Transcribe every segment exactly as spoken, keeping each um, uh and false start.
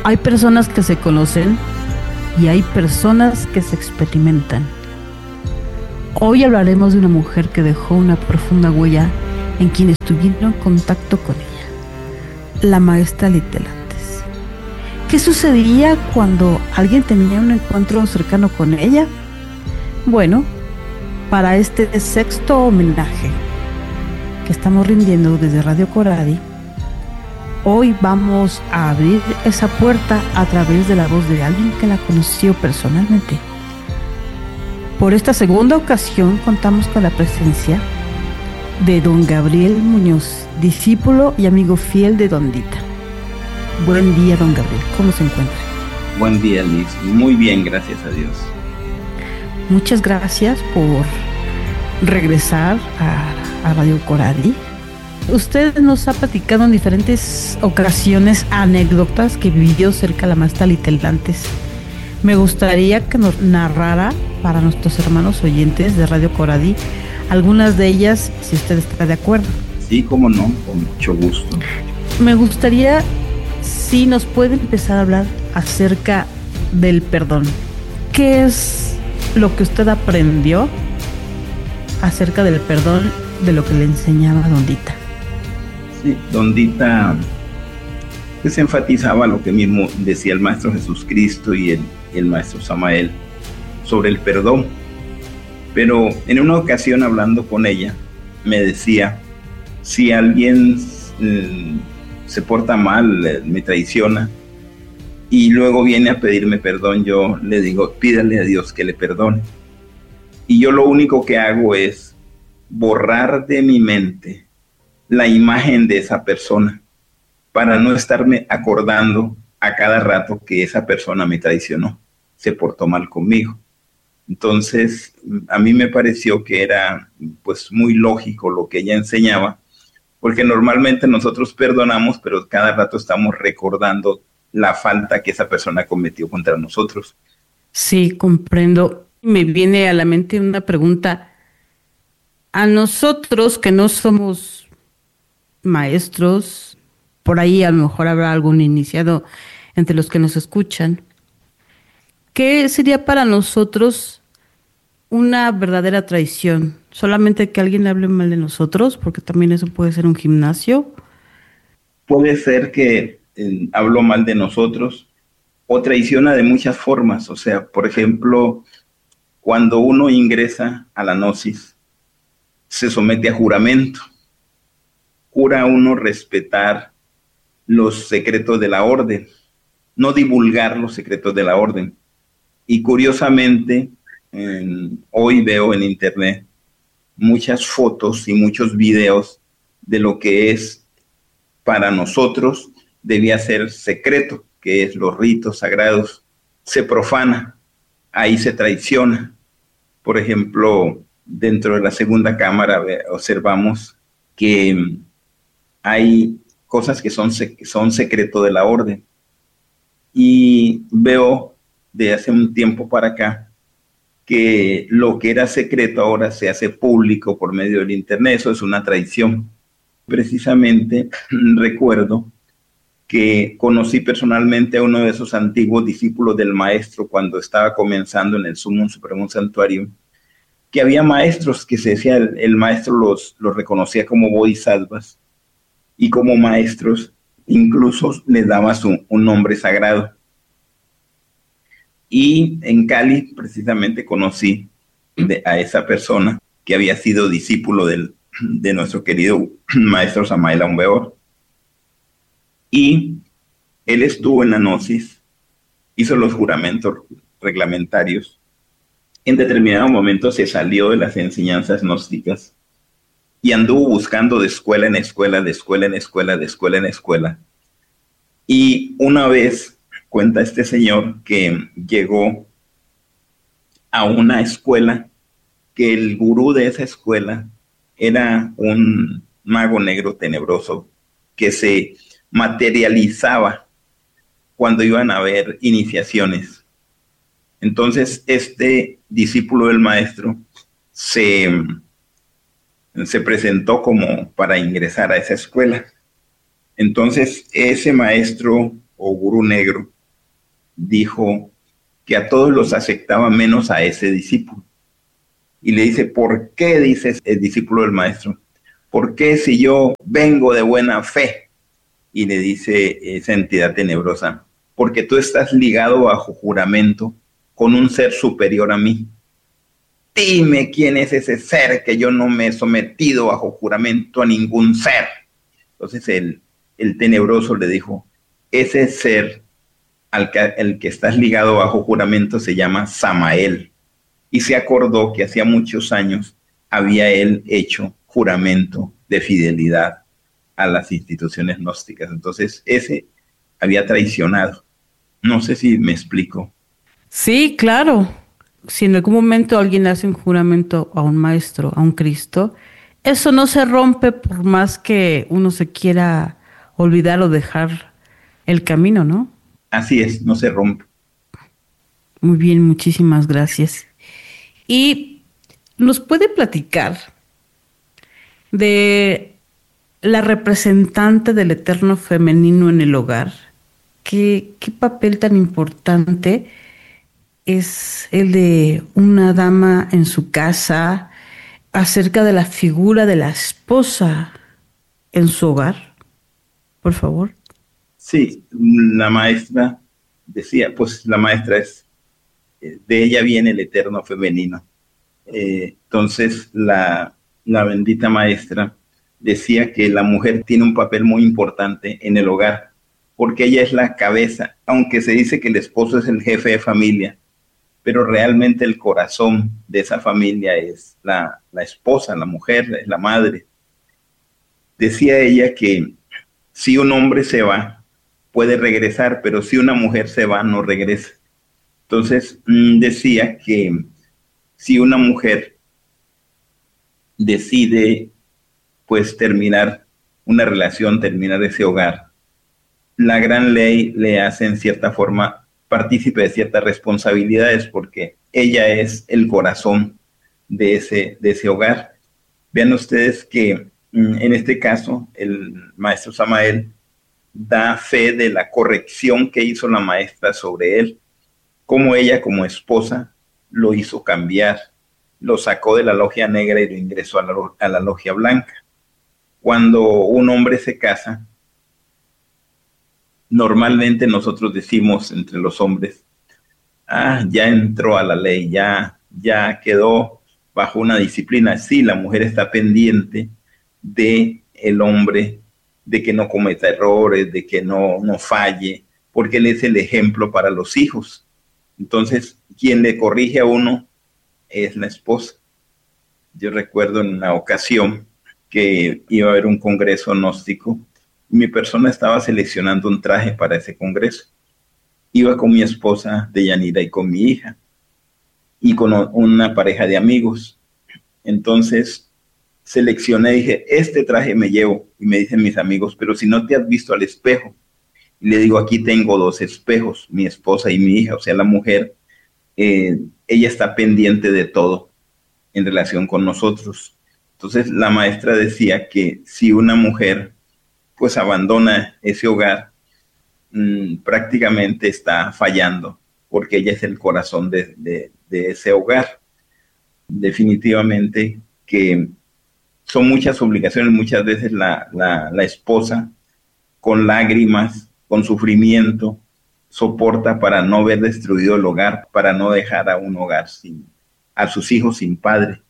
Hay personas que se conocen y hay personas que se experimentan. Hoy hablaremos de una mujer que dejó una profunda huella en quienes tuvieron contacto con ella, la maestra Litelantes. ¿Qué sucedía cuando alguien tenía un encuentro cercano con ella? Bueno, para este sexto homenaje que estamos rindiendo desde Radio Coradi, hoy vamos a abrir esa puerta a través de la voz de alguien que la conoció personalmente. Por esta segunda ocasión contamos con la presencia de don Gabriel Muñoz, discípulo y amigo fiel de don Dita. Buen día, don Gabriel, ¿cómo se encuentra? Buen día, Liz. Muy bien, gracias a Dios. Muchas gracias por regresar a, a Radio Coradi. Usted nos ha platicado en diferentes ocasiones anécdotas que vivió cerca de la maestra Litelantes. Me gustaría que nos narrara para nuestros hermanos oyentes de Radio Coradi algunas de ellas, si usted está de acuerdo. Sí, cómo no, con mucho gusto. Me gustaría si nos puede empezar a hablar acerca del perdón. ¿Qué es lo que usted aprendió acerca del perdón de lo que le enseñaba don Dita? Sí, don Dita pues enfatizaba lo que mismo decía el Maestro Jesucristo y el, el Maestro Samael sobre el perdón. Pero en una ocasión hablando con ella, me decía, si alguien eh, se porta mal, eh, me traiciona, y luego viene a pedirme perdón, yo le digo, pídale a Dios que le perdone. Y yo lo único que hago es borrar de mi mente la imagen de esa persona, para no estarme acordando a cada rato que esa persona me traicionó, se portó mal conmigo. Entonces, a mí me pareció que era pues muy lógico lo que ella enseñaba, porque normalmente nosotros perdonamos, pero cada rato estamos recordando la falta que esa persona cometió contra nosotros. Sí, comprendo. Me viene a la mente una pregunta. A nosotros que no somos maestros, por ahí a lo mejor habrá algún iniciado entre los que nos escuchan, ¿qué sería para nosotros una verdadera traición? ¿Solamente que alguien hable mal de nosotros? Porque también eso puede ser un gimnasio. Puede ser que eh, habló mal de nosotros o traiciona de muchas formas. O sea, por ejemplo, cuando uno ingresa a la gnosis, se somete a juramento. Jura uno respetar los secretos de la orden, no divulgar los secretos de la orden. Y curiosamente, en, hoy veo en internet muchas fotos y muchos videos de lo que es para nosotros debía ser secreto, que es los ritos sagrados. Se profana, ahí se traiciona. Por ejemplo, dentro de la segunda cámara observamos que hay cosas que son, son secreto de la orden. Y veo de hace un tiempo para acá que lo que era secreto ahora se hace público por medio del internet. Eso es una traición. Precisamente recuerdo que conocí personalmente a uno de esos antiguos discípulos del maestro cuando estaba comenzando en el Sumum Supremo Santuario, que había maestros que se decía, el, el maestro los, los reconocía como bodhisattvas, y como maestros incluso les daba su, un nombre sagrado. Y en Cali precisamente conocí de, a esa persona que había sido discípulo del, de nuestro querido maestro Samael Aumbeor. Y él estuvo en la gnosis, hizo los juramentos reglamentarios. En determinado momento se salió de las enseñanzas gnósticas y anduvo buscando de escuela en escuela, de escuela en escuela, de escuela en escuela. Y una vez cuenta este señor que llegó a una escuela, que el gurú de esa escuela era un mago negro tenebroso que se materializaba cuando iban a haber iniciaciones. Entonces este discípulo del maestro se... se presentó como para ingresar a esa escuela. Entonces ese maestro o gurú negro, dijo que a todos los aceptaba menos a ese discípulo. Y le dice, ¿por qué? Dice el discípulo del maestro, ¿por qué si yo vengo de buena fe? Y le dice esa entidad tenebrosa, porque tú estás ligado bajo juramento con un ser superior a mí. Dime quién es ese ser, que yo no me he sometido bajo juramento a ningún ser. Entonces el, el tenebroso le dijo, ese ser al que, el que estás ligado bajo juramento se llama Samael. Y se acordó que hacía muchos años había él hecho juramento de fidelidad a las instituciones gnósticas. Entonces ese había traicionado. No sé si me explico. Sí, claro. Si en algún momento alguien hace un juramento a un maestro, a un Cristo, eso no se rompe por más que uno se quiera olvidar o dejar el camino, ¿no? Así es, no se rompe. Muy bien, muchísimas gracias. ¿Y nos puede platicar de la representante del eterno femenino en el hogar? ¿Qué, qué papel tan importante es el de una dama en su casa acerca de la figura de la esposa en su hogar? Por favor. Sí, la maestra decía, pues la maestra es, de ella viene el eterno femenino. Eh, entonces la, la bendita maestra decía que la mujer tiene un papel muy importante en el hogar, porque ella es la cabeza, aunque se dice que el esposo es el jefe de familia, pero realmente el corazón de esa familia es la, la esposa, la mujer, es la madre. Decía ella que si un hombre se va, puede regresar, pero si una mujer se va, no regresa. Entonces mmm, decía que si una mujer decide pues terminar una relación, terminar ese hogar, la gran ley le hace en cierta forma partícipe de ciertas responsabilidades porque ella es el corazón de ese, de ese hogar. Vean ustedes que mmm, en este caso el maestro Samael da fe de la corrección que hizo la maestra sobre él, cómo ella como esposa lo hizo cambiar, lo sacó de la logia negra y lo ingresó a la, a la logia blanca. Cuando un hombre se casa, normalmente nosotros decimos entre los hombres, ah, ya entró a la ley, ya, ya quedó bajo una disciplina. Sí, la mujer está pendiente de el hombre, de que no cometa errores, de que no, no falle, porque él es el ejemplo para los hijos. Entonces, quien le corrige a uno es la esposa. Yo recuerdo en una ocasión que iba a haber un congreso gnóstico, y mi persona estaba seleccionando un traje para ese congreso. Iba con mi esposa Deyanira y con mi hija, y con una pareja de amigos. Entonces, seleccioné y dije, este traje me llevo. Y me dicen mis amigos, pero si no te has visto al espejo. Y le digo, aquí tengo dos espejos, mi esposa y mi hija. O sea, la mujer, eh, ella está pendiente de todo en relación con nosotros. Entonces, la maestra decía que si una mujer pues abandona ese hogar, mmm, prácticamente está fallando, porque ella es el corazón de, de, de ese hogar. Definitivamente que son muchas obligaciones, muchas veces la, la, la esposa con lágrimas, con sufrimiento, soporta para no ver destruido el hogar, para no dejar a un hogar sin, a sus hijos sin padre.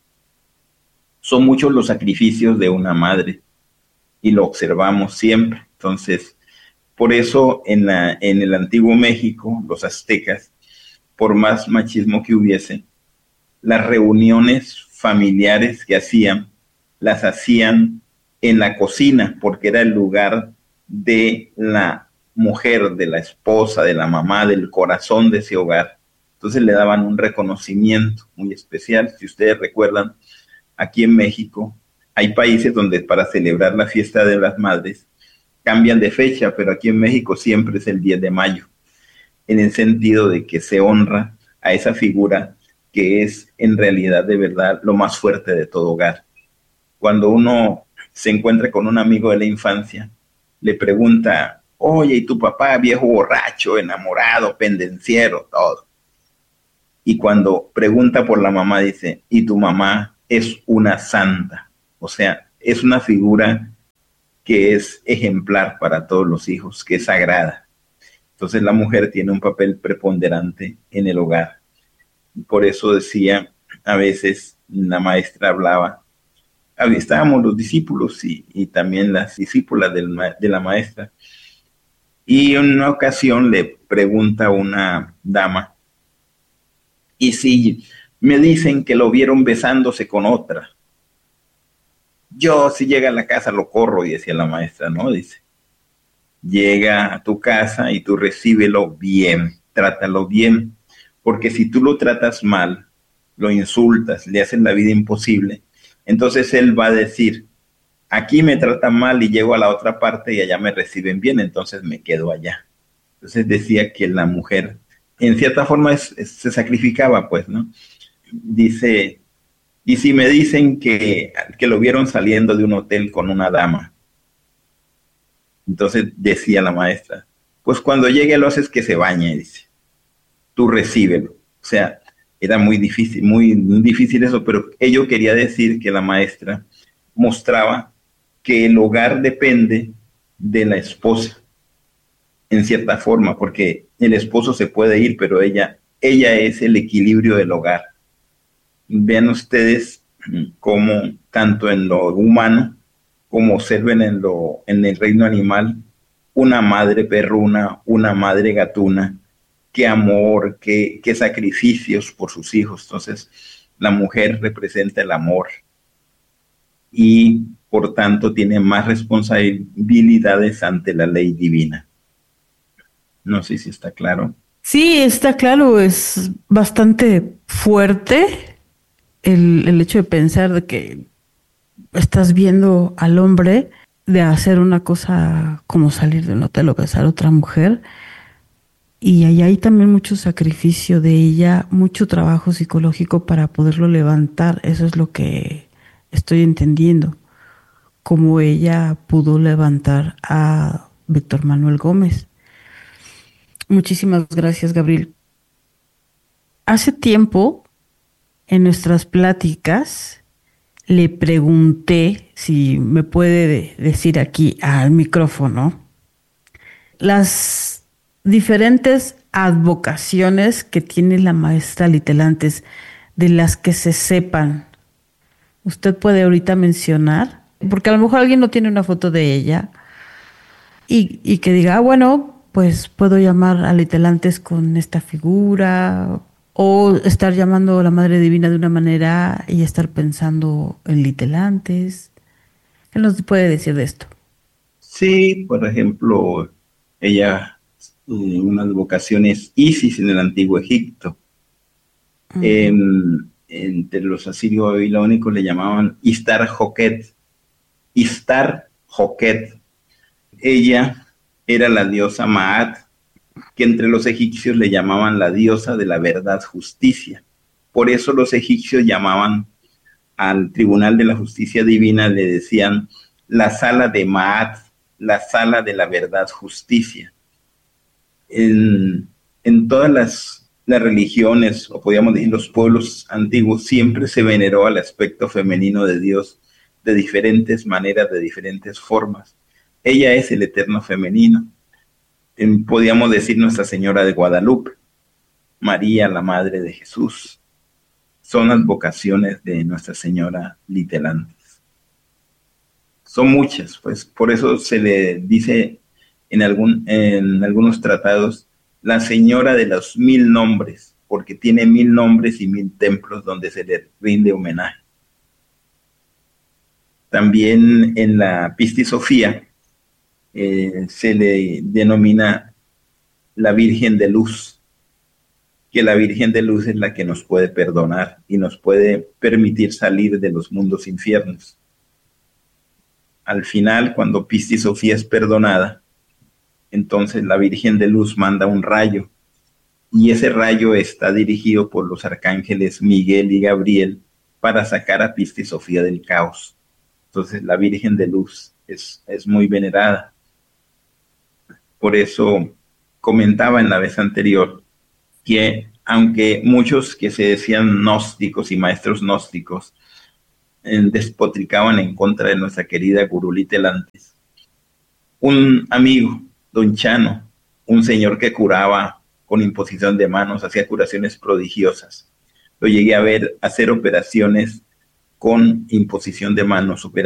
Son muchos los sacrificios de una madre y lo observamos siempre. Entonces, por eso en, la, en el antiguo México, los aztecas, por más machismo que hubiese, las reuniones familiares que hacían, las hacían en la cocina, porque era el lugar de la mujer, de la esposa, de la mamá, del corazón de ese hogar. Entonces le daban un reconocimiento muy especial. Si ustedes recuerdan, aquí en México hay países donde para celebrar la fiesta de las madres cambian de fecha, pero aquí en México siempre es el diez de mayo, en el sentido de que se honra a esa figura que es en realidad de verdad lo más fuerte de todo hogar. Cuando uno se encuentra con un amigo de la infancia, le pregunta, Oye, y tu papá, viejo borracho, enamorado, pendenciero, todo. Y cuando pregunta por la mamá, dice, y tu mamá es una santa. O sea, es una figura que es ejemplar para todos los hijos, que es sagrada. Entonces la mujer tiene un papel preponderante en el hogar. Por eso decía, a veces la maestra hablaba, estábamos los discípulos y, y también las discípulas del, de la maestra, y en una ocasión le pregunta a una dama, y si me dicen que lo vieron besándose con otra, yo si llega a la casa lo corro, y decía la maestra, ¿no? Dice, llega a tu casa y tú recíbelo bien, trátalo bien, porque si tú lo tratas mal, lo insultas, le haces la vida imposible, entonces él va a decir, aquí me tratan mal y llego a la otra parte y allá me reciben bien, entonces me quedo allá. Entonces decía que la mujer, en cierta forma, es, es, se sacrificaba, pues, ¿no? Dice, y si me dicen que, que lo vieron saliendo de un hotel con una dama, entonces decía la maestra, pues cuando llegue lo haces que se bañe, dice, tú recíbelo. O sea, era muy difícil, muy, muy difícil eso, pero ello quería decir que la maestra mostraba que el hogar depende de la esposa, en cierta forma, porque el esposo se puede ir, pero ella, ella es el equilibrio del hogar. Vean ustedes cómo tanto en lo humano como observen en, lo, en el reino animal, una madre perruna, una madre gatuna, qué amor, qué, qué sacrificios por sus hijos. Entonces, la mujer representa el amor y por tanto tiene más responsabilidades ante la ley divina. No sé si está claro. Sí, está claro, es bastante fuerte el, el hecho de pensar de que estás viendo al hombre de hacer una cosa como salir de un hotel o besar a otra mujer. Y ahí hay también mucho sacrificio de ella, mucho trabajo psicológico para poderlo levantar. Eso es lo que estoy entendiendo. Cómo ella pudo levantar a Víctor Manuel Gómez. Muchísimas gracias, Gabriel. Hace tiempo, en nuestras pláticas, le pregunté si me puede decir aquí al micrófono las diferentes advocaciones que tiene la maestra Litelantes, de las que se sepan. Usted puede ahorita mencionar, porque a lo mejor alguien no tiene una foto de ella y, y que diga, ah, bueno, pues puedo llamar a Litelantes con esta figura, o estar llamando a la Madre Divina de una manera y estar pensando en Litelantes. ¿Qué nos puede decir de esto? Sí, por ejemplo, ella, eh, una advocación es Isis en el antiguo Egipto. Uh-huh. En, entre los asirios babilónicos le llamaban Istar Joquet. Istar Joquet. Ella era la diosa Maat, que entre los egipcios le llamaban la diosa de la verdad, justicia. Por eso los egipcios llamaban al tribunal de la justicia divina, le decían la sala de Maat, la sala de la verdad, justicia. En, en todas las, las religiones, o podríamos decir los pueblos antiguos, siempre se veneró al aspecto femenino de Dios de diferentes maneras, de diferentes formas. Ella es el eterno femenino. Podríamos decir Nuestra Señora de Guadalupe, María, la Madre de Jesús. Son advocaciones de Nuestra Señora Litelantes. Son muchas, pues por eso se le dice en, algún, en algunos tratados la Señora de los mil nombres, porque tiene mil nombres y mil templos donde se le rinde homenaje. También en la Pistisofía Eh, se le denomina la Virgen de Luz, que la Virgen de Luz es la que nos puede perdonar y nos puede permitir salir de los mundos infiernos. Al final, cuando Pistisofía es perdonada, entonces la Virgen de Luz manda un rayo, y ese rayo está dirigido por los arcángeles Miguel y Gabriel para sacar a Pistisofía del caos. Entonces la Virgen de Luz es, es muy venerada. Por eso comentaba en la vez anterior que aunque muchos que se decían gnósticos y maestros gnósticos eh, despotricaban en contra de nuestra querida Gurú Telantes, un amigo, don Chano, un señor que curaba con imposición de manos, hacía curaciones prodigiosas. Lo llegué a ver hacer operaciones con imposición de manos,